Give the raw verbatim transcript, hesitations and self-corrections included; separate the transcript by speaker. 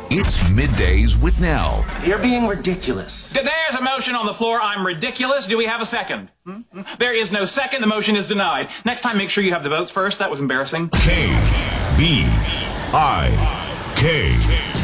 Speaker 1: It's Middays with Nell.
Speaker 2: You're being ridiculous.
Speaker 3: There's a motion on the floor. I'm ridiculous. Do we have a second? Hmm? There is no second. The motion is denied. Next time, make sure you have the votes first. That was embarrassing.
Speaker 1: K V I K.